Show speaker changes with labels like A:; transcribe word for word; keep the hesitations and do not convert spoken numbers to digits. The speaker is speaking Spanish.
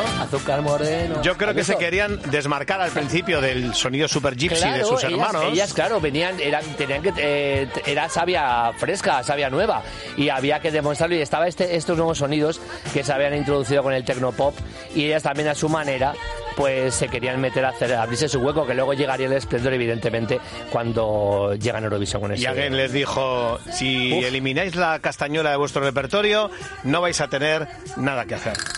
A: Azúcar moreno.
B: Yo creo que se querían desmarcar al principio del sonido super gypsy
A: claro,
B: de sus hermanos.
A: Ellas, ellas claro, venían, eran, tenían que, eh, era savia fresca, savia nueva, y había que demostrarlo, y estaba este, estos nuevos sonidos que se habían introducido con el tecnopop, y ellas también a su manera pues se querían meter a hacer, a abrirse su hueco, que luego llegaría el esplendor, evidentemente, cuando llegan a Eurovisión con ese.
B: Y alguien les dijo, si Uf. elimináis la castañuela de vuestro repertorio, no vais a tener nada que hacer.